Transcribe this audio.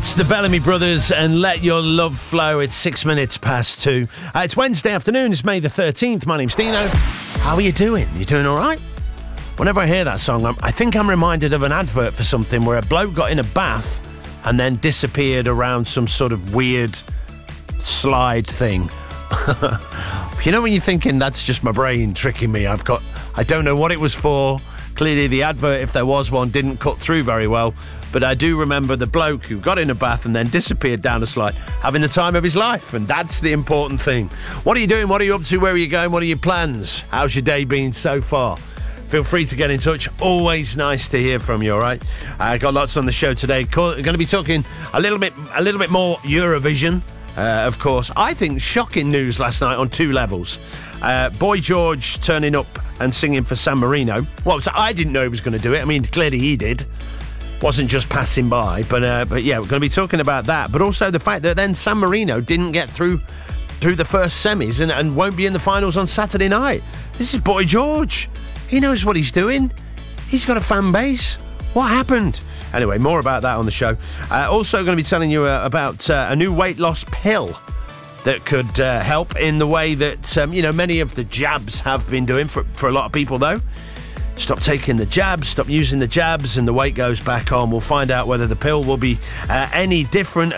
That's the Bellamy Brothers and Let Your Love Flow. It's 6 minutes past 2. It's Wednesday afternoon. It's May the 13th. My name's Dino. How are you doing? You doing all right? Whenever I hear that song, I think I'm reminded of an advert for something where a bloke got in a bath and then disappeared around some sort of weird slide thing. You know when you're thinking, that's just my brain tricking me. I don't know what it was for. Clearly the advert, if there was one, didn't cut through very well. But I do remember the bloke who got in a bath and then disappeared down a slide, having the time of his life, and that's the important thing. What are you doing? What are you up to? Where are you going? What are your plans? How's your day been so far? Feel free to get in touch. Always nice to hear from you, all right? I got lots on the show today. Going to be talking a little bit more Eurovision, of course. I think shocking news last night on two levels. Boy George turning up and singing for San Marino. Well, so I didn't know he was going to do it. I mean, clearly he did. Wasn't just passing by, but yeah, we're going to be talking about that. But also the fact that then San Marino didn't get through the first semis and won't be in the finals on Saturday night. This is Boy George. He knows what he's doing. He's got a fan base. What happened? Anyway, more about that on the show. Also going to be telling you about a new weight loss pill that could help in the way that, many of the jabs have been doing for a lot of people, though. Stop taking the jabs, stop using the jabs, and the weight goes back on. We'll find out whether the pill will be any different